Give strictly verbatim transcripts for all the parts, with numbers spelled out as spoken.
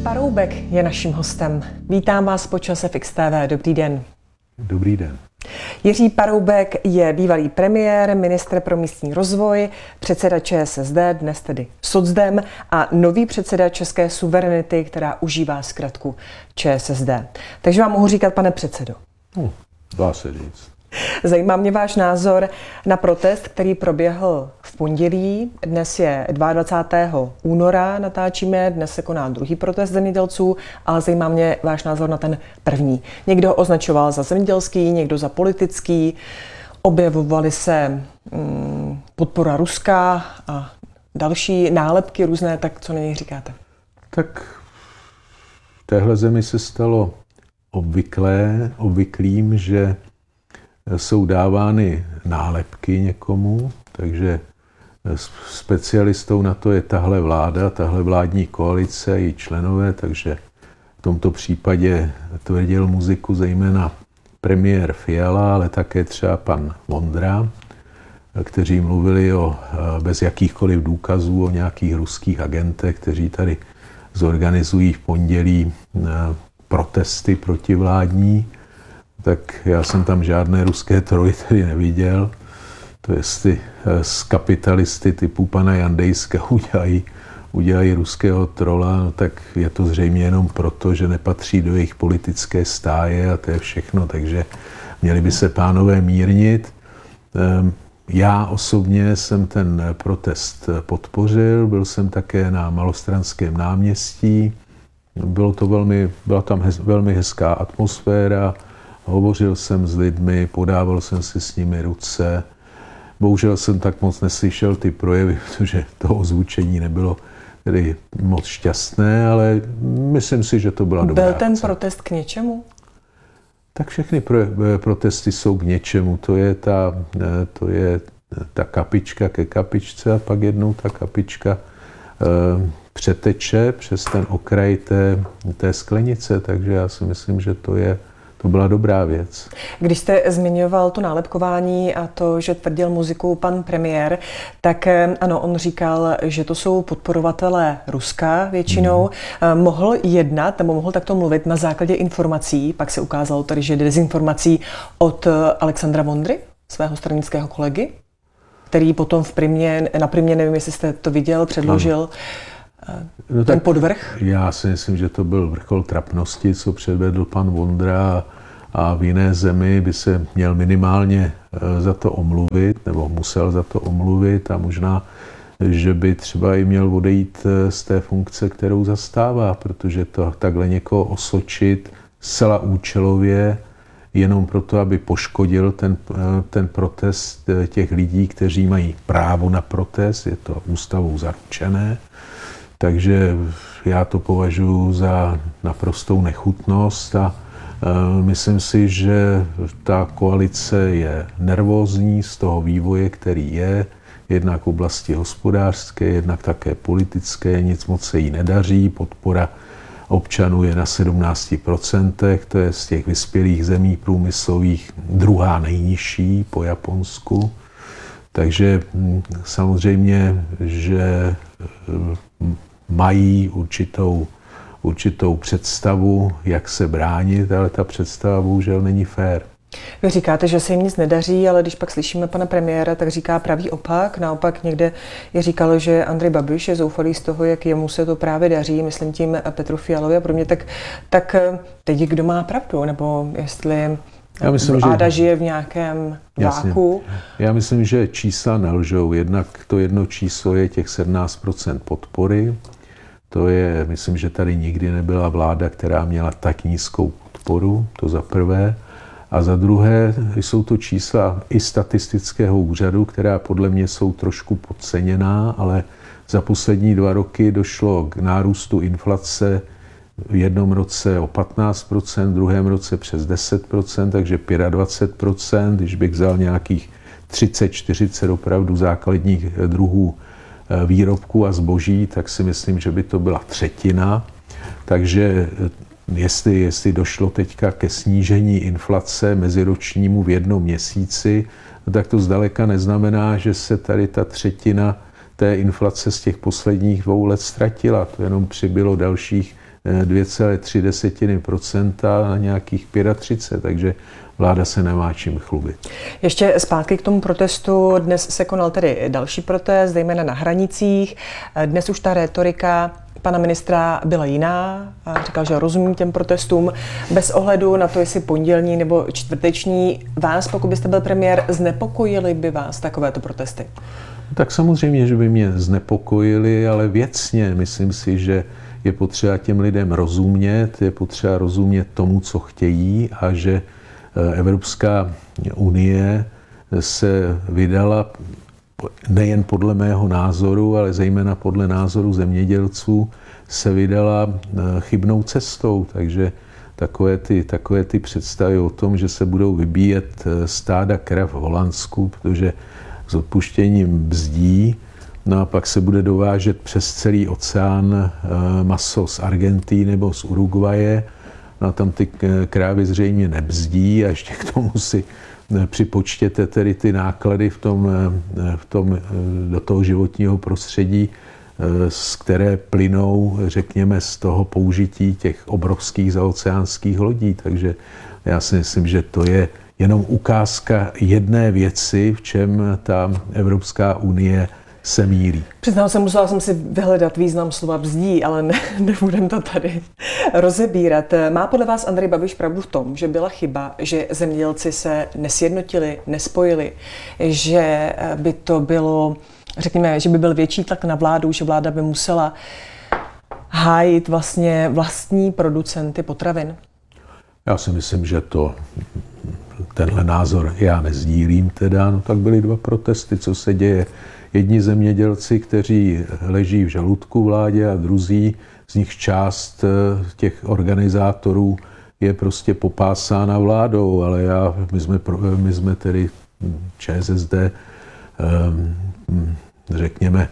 Paroubek je naším hostem. Vítám vás po čase v X T V. Dobrý den. Dobrý den. Jiří Paroubek je bývalý premiér, ministr pro místní rozvoj, předseda Č S S D, dnes tedy socdem, a nový předseda České suverenity, která užívá zkratku Č S S D. Takže vám mohu říkat, pane předsedo. Hm, dá se říct. Zajímá mě váš názor na protest, který proběhl v pondělí. Dnes je dvacátého druhého února, natáčíme, dnes se koná druhý protest zemědělců, ale zajímá mě váš názor na ten první. Někdo ho označoval za zemědělský, někdo za politický, objevovaly se mm, podpora Ruska a další nálepky různé, tak co na něj říkáte? Tak v téhle zemi se stalo obvyklé, obvyklým, že jsou dávány nálepky někomu, takže specialistou na to je tahle vláda, tahle vládní koalice a její členové, takže v tomto případě tvrdil muziku zejména premiér Fiala, ale také třeba pan Vondra, kteří mluvili o, bez jakýchkoliv důkazů o nějakých ruských agentech, kteří tady zorganizují v pondělí protesty protivládní. Tak já jsem tam žádné ruské troly tady neviděl. To jestli z kapitalisty typu pana Jandejska udělají, udělají ruského trola, no tak je to zřejmě jenom proto, že nepatří do jejich politické stáje a to je všechno, takže měli by se pánové mírnit. Já osobně jsem ten protest podpořil, byl jsem také na Malostranském náměstí, bylo to velmi, byla tam hez, velmi hezká atmosféra. Hovořil jsem s lidmi, podával jsem si s nimi ruce. Bohužel jsem tak moc neslyšel ty projevy, protože to ozvučení nebylo tedy moc šťastné, ale myslím si, že to byla dobrá Byl ten akce. protest k něčemu? Tak všechny pro, protesty jsou k něčemu. To je ta, to je ta kapička ke kapičce a pak jednou ta kapička e, přeteče přes ten okraj té, té sklenice, takže já si myslím, že to je To byla dobrá věc. Když jste zmiňoval to nálepkování a to, že tvrdil muziku pan premiér, tak ano, on říkal, že to jsou podporovatelé Ruska většinou. Hmm. Mohl jednat nebo mohl takto mluvit na základě informací, pak se ukázalo tady, že dezinformací od Alexandra Vondry, svého stranického kolegy, který potom v primě, na primě, nevím, jestli jste to viděl, předložil ano. No ten podvrh? Já si myslím, že to byl vrchol trapnosti, co předvedl pan Vondra, a v jiné zemi by se měl minimálně za to omluvit, nebo musel za to omluvit a možná, že by třeba i měl odejít z té funkce, kterou zastává, protože to takhle někoho osočit zcela účelově, jenom proto, aby poškodil ten, ten protest těch lidí, kteří mají právo na protest, je to ústavou zaručené. Takže já to považuji za naprostou nechutnost a e, myslím si, že ta koalice je nervózní z toho vývoje, který je, jednak v oblasti hospodářské, jednak také politické, nic moc se jí nedaří, podpora občanů je na sedmnáct procent, to je z těch vyspělých zemí průmyslových druhá nejnižší po Japonsku. Takže samozřejmě, že mají určitou, určitou představu, jak se bránit, ale ta představa bohužel není fér. Vy říkáte, že se jim nic nedaří, ale když pak slyšíme pana premiéra, tak říká pravý opak. Naopak někde je říkalo, že Andrej Babiš je zoufalý z toho, jak jemu se to právě daří, myslím tím Petru Fialovi a pro mě, tak, tak teď kdo má pravdu, nebo jestli Já myslím, vláda že... žije v nějakém Jasně. váku. Já myslím, že čísla nelžou. Jednak to jedno číslo je těch sedmnáct procent podpory. To je, myslím, že tady nikdy nebyla vláda, která měla tak nízkou podporu, to za prvé. A za druhé jsou to čísla i statistického úřadu, která podle mě jsou trošku podceněná, ale za poslední dva roky došlo k nárůstu inflace v jednom roce o patnáct procent, v druhém roce přes deset procent, takže dvacet pět procent, když bych vzal nějakých třicet čtyřicet opravdu základních druhů výrobků a zboží, tak si myslím, že by to byla třetina. Takže jestli, jestli došlo teďka ke snížení inflace meziročnímu v jednom měsíci, tak to zdaleka neznamená, že se tady ta třetina té inflace z těch posledních dvou let ztratila. To jenom přibylo dalších dvě celé tři procenta na nějakých třicet pět, takže vláda se nemá čím chlubit. Ještě zpátky k tomu protestu. Dnes se konal tedy další protest, zejména na hranicích. Dnes už ta rétorika pana ministra byla jiná. Říkal, že rozumí těm protestům. Bez ohledu na to, jestli pondělní nebo čtvrteční, vás, pokud byste byl premiér, znepokojili by vás takovéto protesty? Tak samozřejmě, že by mě znepokojili, ale věcně myslím si, že je potřeba těm lidem rozumět, je potřeba rozumět tomu, co chtějí a že Evropská unie se vydala nejen podle mého názoru, ale zejména podle názoru zemědělců se vydala chybnou cestou. Takže takové ty, takové ty představy o tom, že se budou vybíjet stáda krav v Holandsku, protože s odpuštěním bzdí, no a pak se bude dovážet přes celý oceán maso z Argentíny nebo z Uruguaye, no a tam ty krávy zřejmě nebzdí a ještě k tomu si připočtěte tedy ty náklady v tom, v tom, do toho životního prostředí, z které plynou, řekněme, z toho použití těch obrovských zaoceánských lodí. Takže já si myslím, že to je jenom ukázka jedné věci, v čem ta Evropská unie se mýlí. Přiznám se, musela jsem si vyhledat význam slova bzdí, ale ne, nebudem to tady rozebírat. Má podle vás Andrej Babiš pravdu v tom, že byla chyba, že zemědělci se nesjednotili, nespojili, že by to bylo, řekněme, že by byl větší tlak na vládu, že vláda by musela hájit vlastně vlastní producenty potravin? Já si myslím, že to tenhle názor já nezdílím teda, no tak byly dva protesty, co se děje. Jedni zemědělci, kteří leží v žaludku vládě a druzí, z nich část těch organizátorů je prostě popásána vládou, ale já, my jsme, my jsme tedy ČSSD, řekněme,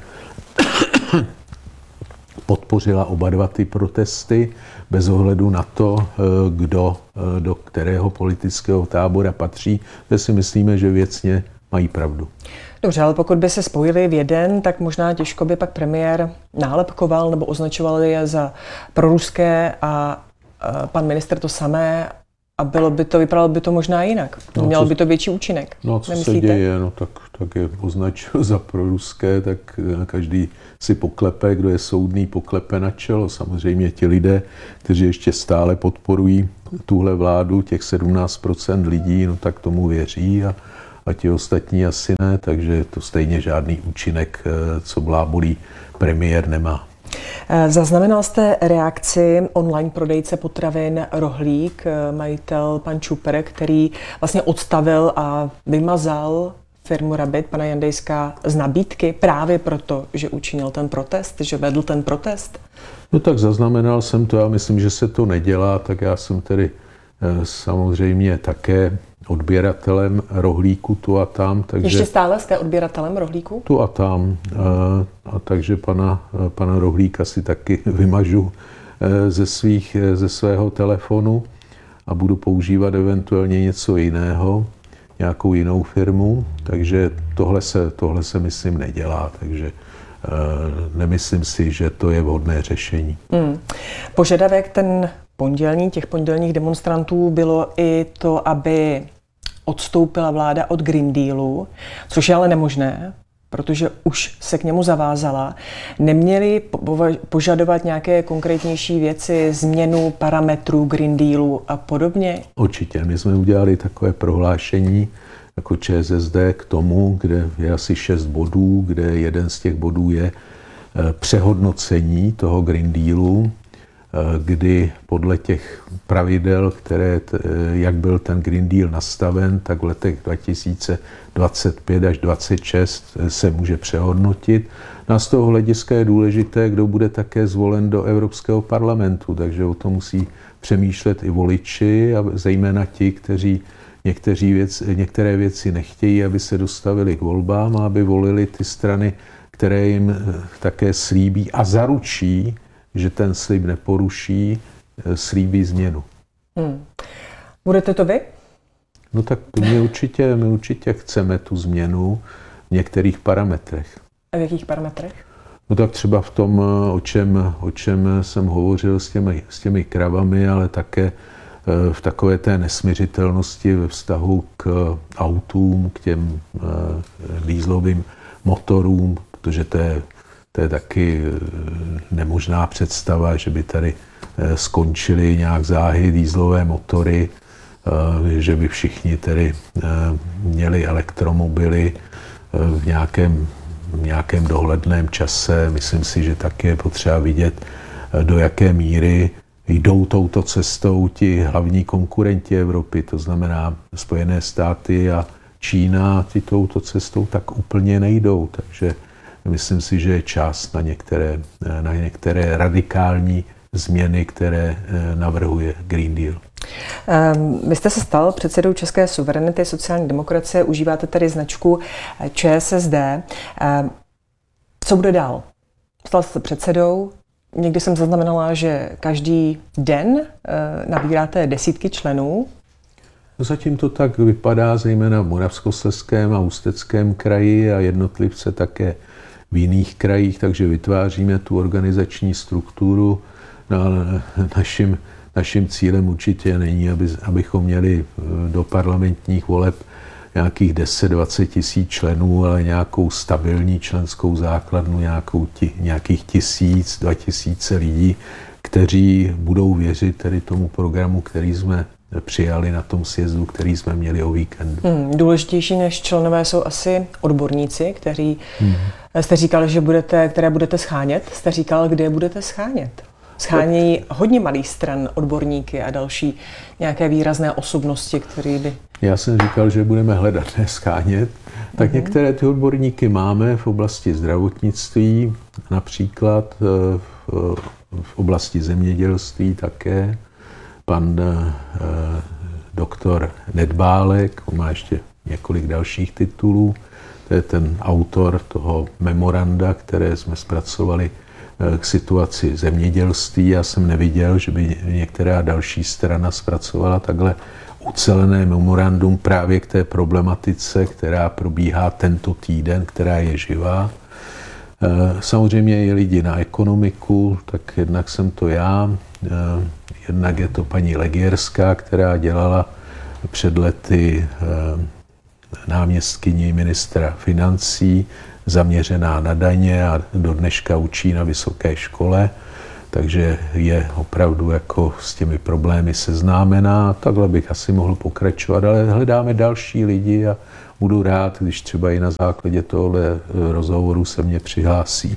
podpořila oba dva ty protesty bez ohledu na to, kdo do kterého politického tábora patří, že si myslíme, že věcně mají pravdu. Dobře, ale pokud by se spojili v jeden, tak možná těžko by pak premiér nálepkoval nebo označoval je za proruské a pan ministr to samé a bylo by to, vypadalo by to možná jinak. No, Mělo co, by to větší účinek. No co nemyslíte? Se děje, no tak, tak je označil za proruské, tak každý si poklepe, kdo je soudný, poklepe na čelo. Samozřejmě ti lidé, kteří ještě stále podporují tuhle vládu, těch sedmnáct procent lidí, no tak tomu věří a a ti ostatní asi ne, takže to stejně žádný účinek, co blábolí premiér, nemá. Zaznamenal jste reakci online prodejce potravin Rohlík, majitel pan Čuper, který vlastně odstavil a vymazal firmu Rabit, pana Jandejska, z nabídky právě proto, že učinil ten protest, že vedl ten protest? No tak zaznamenal jsem to, já myslím, že se to nedělá, tak já jsem tedy samozřejmě také odběratelem rohlíku tu a tam. Takže ještě stále jste odběratelem rohlíku? Tu a tam. A, a takže pana, pana Rohlíka si taky vymažu ze, svých, ze svého telefonu a budu používat eventuálně něco jiného, nějakou jinou firmu. Takže tohle se, tohle se myslím nedělá. Takže nemyslím si, že to je vhodné řešení. Hmm. Požadavek ten pondělní, těch pondělních demonstrantů bylo i to, aby odstoupila vláda od Green Dealu, což je ale nemožné, protože už se k němu zavázala. Neměli požadovat nějaké konkrétnější věci, změnu parametrů Green Dealu a podobně? Určitě. My jsme udělali takové prohlášení jako ČSSD k tomu, kde je asi šest bodů, kde jeden z těch bodů je přehodnocení toho Green Dealu, kdy podle těch pravidel, které, jak byl ten Green Deal nastaven, tak v letech dva tisíce dvacet pět až dvacet šest se může přehodnotit. No a z toho hlediska je důležité, kdo bude také zvolen do Evropského parlamentu, takže o tom musí přemýšlet i voliči a zejména ti, kteří někteří věc, některé věci nechtějí, aby se dostavili k volbám a aby volili ty strany, které jim také slíbí a zaručí, že ten slib neporuší, slíbí změnu. Hmm. Budete to vy? No tak my určitě, my určitě chceme tu změnu v některých parametrech. A v jakých parametrech? No tak třeba v tom, o čem, o čem jsem hovořil s těmi, s těmi kravami, ale také v takové té nesmiřitelnosti ve vztahu k autům, k těm dieselovým motorům, protože to je, to je taky nemožná představa, že by tady skončily nějak záhy dieselové motory, že by všichni tedy měli elektromobily v nějakém, v nějakém dohledném čase. Myslím si, že taky je potřeba vidět, do jaké míry jdou touto cestou ti hlavní konkurenti Evropy, to znamená Spojené státy a Čína, ti touto cestou tak úplně nejdou. Takže myslím si, že je čas na některé, na některé radikální změny, které navrhuje Green Deal. Vy jste se stal předsedou České suverenity sociální demokracie, užíváte tedy značku ČSSD. Co bude dál? Stal jste předsedou, někdy jsem zaznamenala, že každý den nabíráte desítky členů. Zatím to tak vypadá, zejména v Moravskoslezském a Ústeckém kraji a jednotlivce také v jiných krajích, takže vytváříme tu organizační strukturu. No, naším, naším cílem určitě není, aby, abychom měli do parlamentních voleb nějakých deset dvacet tisíc členů, ale nějakou stabilní členskou základnu, nějakou ti, nějakých tisíc, dva tisíce lidí, kteří budou věřit tedy tomu programu, který jsme přijali na tom sjezdu, který jsme měli o víkendu. Hmm, důležitější než členové jsou asi odborníci, kteří hmm. jste říkal, že budete, které budete schánět. Jste říkal, kde budete schánět? Schánějí hodně malých stran odborníky a další nějaké výrazné osobnosti, které by... Já jsem říkal, že budeme hledat, ne schánět. Tak mm-hmm. některé ty odborníky máme v oblasti zdravotnictví, například v, v oblasti zemědělství také. Pan eh, doktor Nedbálek, on má ještě několik dalších titulů. To je ten autor toho memoranda, které jsme zpracovali k situaci zemědělství. Já jsem neviděl, že by některá další strana zpracovala takhle ucelené memorandum právě k té problematice, která probíhá tento týden, která je živá. Samozřejmě je lidi na ekonomiku, tak jednak jsem to já, jednak je to paní Legierská, která dělala před lety náměstkyni ministra financí, zaměřená na daně a do dneška učí na vysoké škole, takže je opravdu jako s těmi problémy seznámená. Takhle bych asi mohl pokračovat, ale hledáme další lidi a budu rád, když třeba i na základě tohle rozhovoru se mě přihlásí.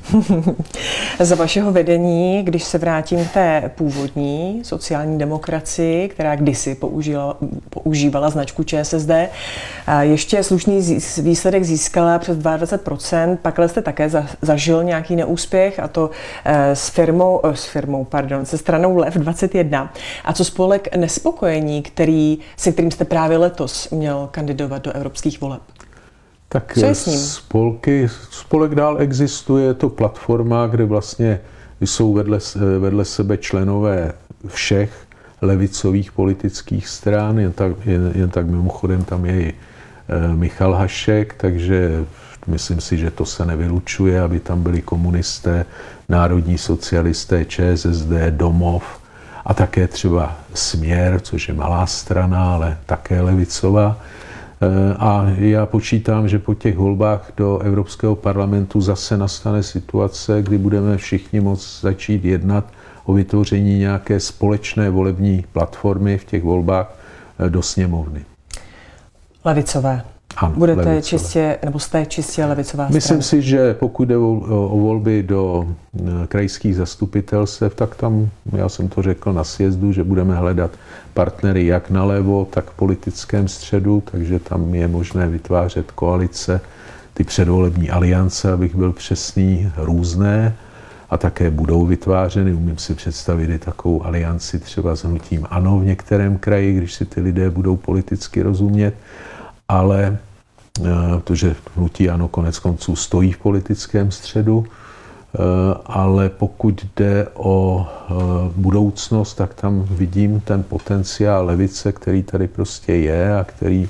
Za vašeho vedení, když se vrátím k té původní sociální demokracii, která kdysi použila, používala značku ČSSD, ještě slušný výsledek získala přes dvacet dva procent, pak jste také zažil nějaký neúspěch, a to s firmou, s firmou, pardon, se stranou Lev dvacet jedna. A co spolek Nespokojení, který, se kterým jste právě letos měl kandidovat do evropských voleb? Tak co je s ním? Spolky, spolek dál existuje, je to platforma, kde vlastně jsou vedle, vedle sebe členové všech levicových politických stran, jen tak, jen, jen tak mimochodem tam je i Michal Hašek, takže myslím si, že to se nevylučuje, aby tam byli komunisté, národní socialisté, ČSSD, Domov a také třeba Směr, což je malá strana, ale také levicová. A já počítám, že po těch volbách do Evropského parlamentu zase nastane situace, kdy budeme všichni moct začít jednat o vytvoření nějaké společné volební platformy v těch volbách do sněmovny. Levicové. Ano, budete levicové. čistě, nebo jste čistě levicová strana? Myslím si, že pokud jde o, o volby do krajských zastupitelstev, tak tam, já jsem to řekl na sjezdu, že budeme hledat partnery jak nalevo, tak v politickém středu, takže tam je možné vytvářet koalice, ty předvolební aliance, abych byl přesný, různé, a také budou vytvářeny. Umím si představit i takovou alianci třeba s hnutím ANO v některém kraji, když si ty lidé budou politicky rozumět, ale protože hnutí ANO konec konců stojí v politickém středu, ale pokud jde o budoucnost, tak tam vidím ten potenciál levice, který tady prostě je a který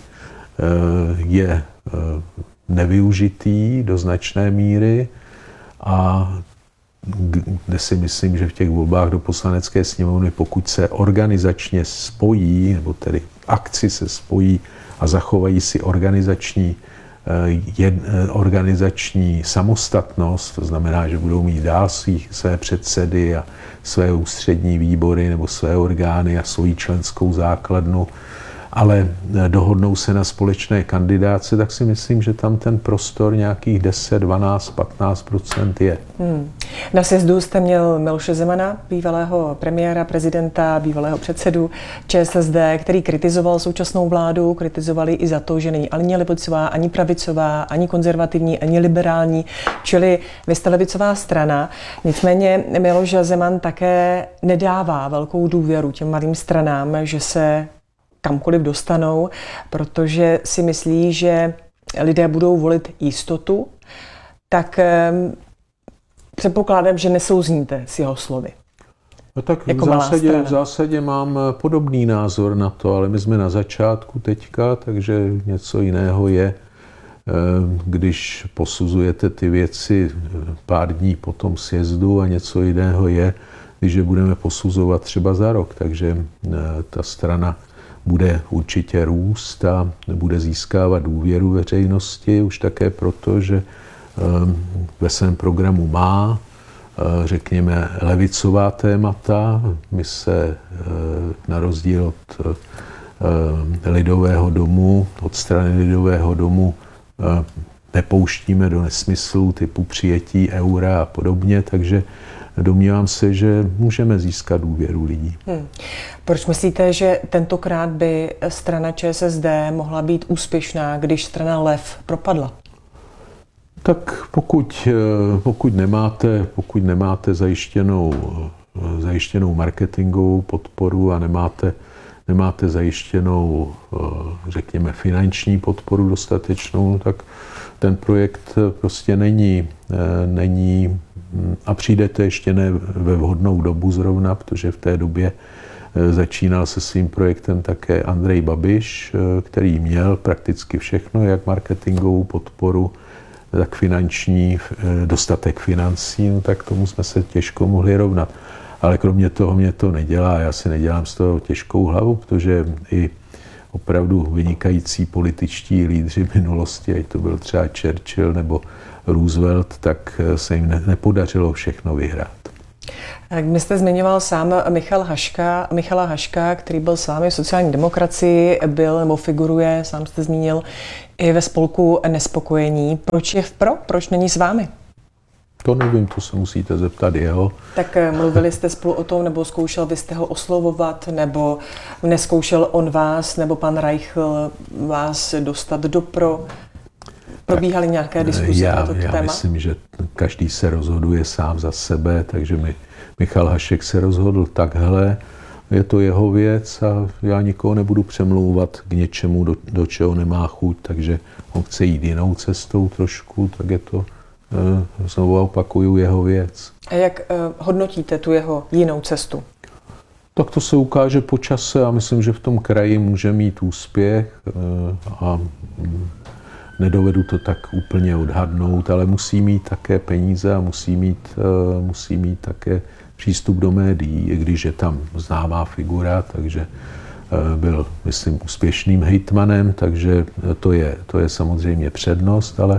je nevyužitý do značné míry, a kde si myslím, že v těch volbách do Poslanecké sněmovny, pokud se organizačně spojí, nebo tedy akci se spojí a zachovají si organizační, jed, organizační samostatnost, to znamená, že budou mít dál svých, své předsedy a své ústřední výbory nebo své orgány a svoji členskou základnu, ale dohodnou se na společné kandidáce, tak si myslím, že tam ten prostor nějakých deset, dvanáct, patnáct procent je. Hmm. Na sjezdu jste měl Miloše Zemana, bývalého premiéra, prezidenta, bývalého předsedu ČSSD, který kritizoval současnou vládu, kritizovali i za to, že není ani levicová, ani pravicová, ani konzervativní, ani liberální, čili vy jste levicová strana. Nicméně Miloš Zeman také nedává velkou důvěru těm malým stranám, že se kamkoliv dostanou, protože si myslí, že lidé budou volit jistotu, tak um, předpokládám, že nesouzníte s jeho slovy. No tak jako v, zásadě, v zásadě mám podobný názor na to, ale my jsme na začátku teďka, takže něco jiného je, když posuzujete ty věci pár dní po tom sjezdu, a něco jiného je, když je budeme posuzovat třeba za rok. Takže ta strana bude určitě růst a bude získávat důvěru veřejnosti, už také proto, že ve svém programu má, řekněme, levicová témata. My se na rozdíl od Lidového domu, od strany Lidového domu nepouštíme do nesmyslů typu přijetí eura a podobně, takže domnívám se, že můžeme získat důvěru lidí. Hmm. Proč myslíte, že tentokrát by strana ČSSD mohla být úspěšná, když strana Lev propadla? Tak pokud, pokud nemáte, pokud nemáte zajištěnou, zajištěnou marketingovou podporu a nemáte, nemáte zajištěnou, řekněme, finanční podporu dostatečnou, tak ten projekt prostě není, není a přijdete ještě ne ve vhodnou dobu zrovna, protože v té době začínal se svým projektem také Andrej Babiš, který měl prakticky všechno, jak marketingovou podporu, tak finanční, dostatek financí, no tak tomu jsme se těžko mohli rovnat. Ale kromě toho mě to nedělá, já si nedělám z toho těžkou hlavu, protože i opravdu vynikající političtí lídři minulosti, ať to byl třeba Churchill nebo Roosevelt, tak se jim nepodařilo všechno vyhrát. My jste zmiňoval sám Michal Haška, Michala Haška, který byl s vámi v sociální demokracii, byl nebo figuruje, sám jste zmínil, i ve spolku Nespokojení. Proč je vpro? Proč není s vámi? To nevím, to se musíte zeptat jeho. Tak mluvili jste spolu o tom, nebo zkoušel byste ho oslovovat, nebo neskoušel on vás, nebo pan Reichl vás dostat do pro? Probíhaly nějaké diskuse já, na toto já téma? Já myslím, že každý se rozhoduje sám za sebe, takže mi Michal Hašek se rozhodl takhle, je to jeho věc a já nikoho nebudu přemlouvat k něčemu, do, do čeho nemá chuť, takže on chce jít jinou cestou trošku, tak je to, znovu opakuju, jeho věc. A jak hodnotíte tu jeho jinou cestu? Tak to se ukáže po čase a myslím, že v tom kraji může mít úspěch a nedovedu to tak úplně odhadnout, ale musí mít také peníze a musí mít, musí mít také přístup do médií, i když je tam známá figura, takže byl, myslím, úspěšným hejtmanem, takže to je, to je samozřejmě přednost, ale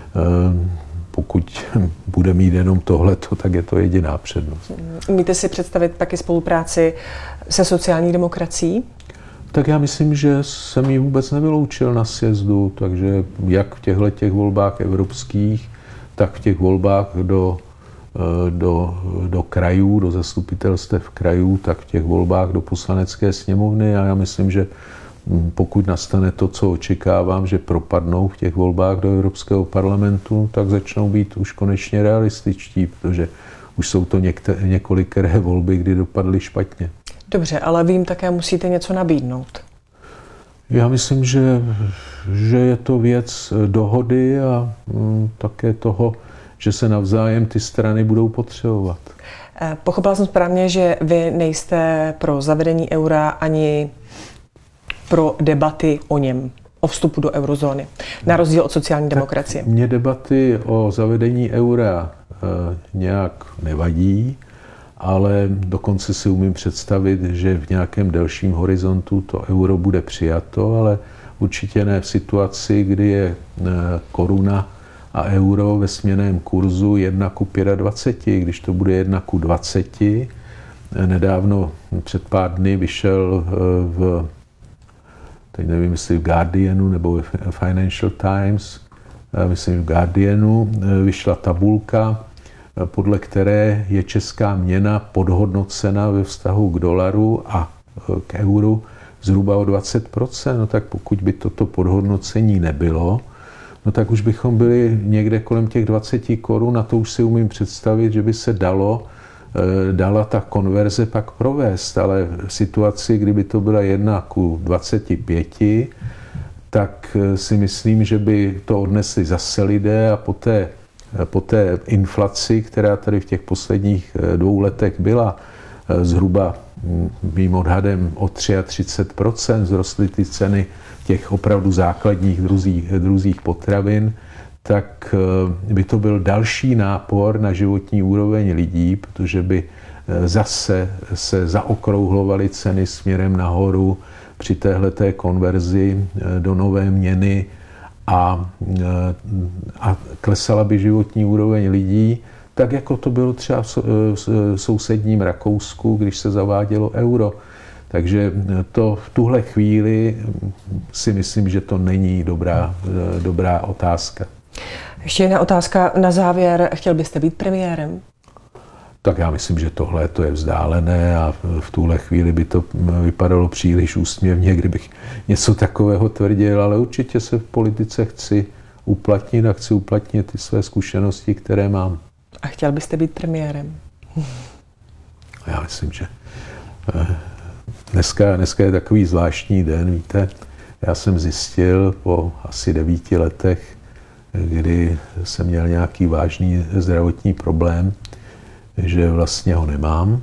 pokud bude mít jenom tohleto, tak je to jediná přednost. Umíte si představit taky spolupráci se sociální demokracií? Tak já myslím, že jsem ji vůbec nevyloučil na sjezdu, takže jak v těchto těch volbách evropských, tak v těch volbách do, do, do krajů, do zastupitelstev krajů, tak v těch volbách do Poslanecké sněmovny. A já myslím, že pokud nastane to, co očekávám, že propadnou v těch volbách do Evropského parlamentu, tak začnou být už konečně realističtí, protože už jsou to některé, několikeré volby, kdy dopadly špatně. Dobře, ale vy jim také musíte něco nabídnout. Já myslím, že, že je to věc dohody a mm, také toho, že se navzájem ty strany budou potřebovat. Pochopila jsem správně, že vy nejste pro zavedení eura ani pro debaty o něm, o vstupu do eurozóny, na rozdíl od sociální demokracie. Mě debaty o zavedení eura nějak nevadí, ale dokonce si umím představit, že v nějakém delším horizontu to euro bude přijato, ale určitě ne v situaci, kdy je koruna a euro ve směnném kurzu jedna ku dvaceti pěti, když to bude jedna ku dvaceti. Nedávno, před pár dny, vyšel v, teď nevím, jestli v Guardianu nebo v Financial Times, myslím v Guardianu, vyšla tabulka, podle které je česká měna podhodnocena ve vztahu k dolaru a k euru zhruba o dvacet procent. No tak pokud by toto podhodnocení nebylo, no tak už bychom byli někde kolem těch dvacet korun, a to už si umím představit, že by se dalo, dala ta konverze pak provést, ale v situaci, kdyby to byla jedna ku dvaceti pěti, tak si myslím, že by to odnesli zase lidé a po té, po té inflaci, která tady v těch posledních dvou letech byla, zhruba mým odhadem o třicet tři procent vzrostly ty ceny těch opravdu základních druzích, druzích potravin, tak by to byl další nápor na životní úroveň lidí, protože by zase se zaokrouhlovaly ceny směrem nahoru při téhleté konverzi do nové měny a, a klesala by životní úroveň lidí, tak jako to bylo třeba v sousedním Rakousku, když se zavádělo euro. Takže to v tuhle chvíli si myslím, že to není dobrá, dobrá otázka. Ještě jedna otázka na závěr. Chtěl byste být premiérem? Tak já myslím, že tohle to je vzdálené a v tuhle chvíli by to vypadalo příliš úsměvně, kdybych něco takového tvrdil, ale určitě se v politice chci uplatnit a chci uplatnit ty své zkušenosti, které mám. A chtěl byste být premiérem? Já myslím, že dneska, dneska je takový zvláštní den, víte. Já jsem zjistil po asi devíti letech, kdy jsem měl nějaký vážný zdravotní problém, že vlastně ho nemám.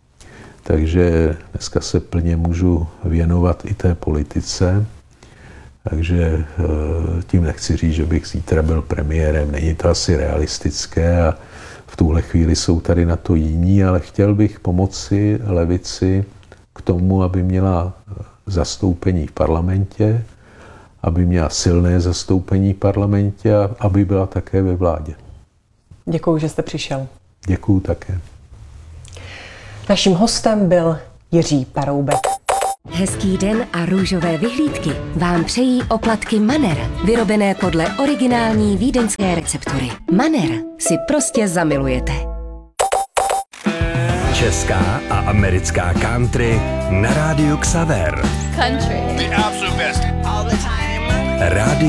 Takže dneska se plně můžu věnovat i té politice. Takže tím nechci říct, že bych zítra byl premiérem. Není to asi realistické a v tuhle chvíli jsou tady na to jiní, ale chtěl bych pomoci levici k tomu, aby měla zastoupení v parlamentě, aby měla silné zastoupení v parlamentě a aby byla také ve vládě. Děkuji, že jste přišel. Děkuji také. Naším hostem byl Jiří Paroubek. Hezký den a růžové vyhlídky vám přejí oplatky Manner, vyrobené podle originální vídeňské receptury. Manner si prostě zamilujete. Česká a americká country na rádiu Xaver. Country. The absolute best. All the time. Rádio